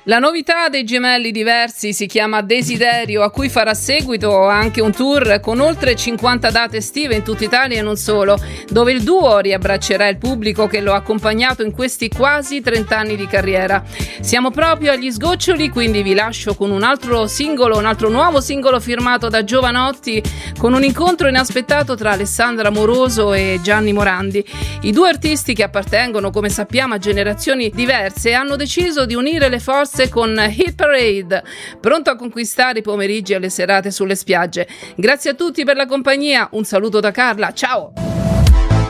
La novità dei gemelli diversi si chiama Desiderio, a cui farà seguito anche un tour con oltre 50 date estive in tutta Italia e non solo, dove il duo riabbraccerà il pubblico che lo ha accompagnato in questi quasi 30 anni di carriera. Siamo proprio agli sgoccioli, quindi vi lascio con un altro nuovo singolo firmato da Jovanotti, con un incontro inaspettato tra Alessandra Moroso e Gianni Morandi. I due artisti, che appartengono, come sappiamo, a generazioni diverse, hanno deciso di unire le forze con Hit Parade, pronto a conquistare i pomeriggi e le serate sulle spiagge. Grazie a tutti per la compagnia, un saluto da Carla, ciao!